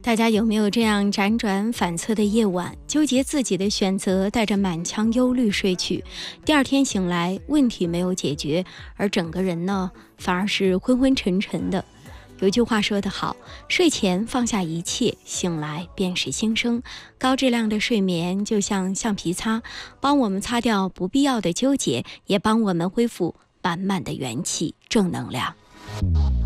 大家有没有这样辗转反侧的夜晚，纠结自己的选择，带着满腔忧虑睡去，第二天醒来问题没有解决，而整个人呢反而是昏昏沉沉的。有句话说得好，睡前放下一切，醒来便是新生。高质量的睡眠就像橡皮擦，帮我们擦掉不必要的纠结，也帮我们恢复满满的元气正能量。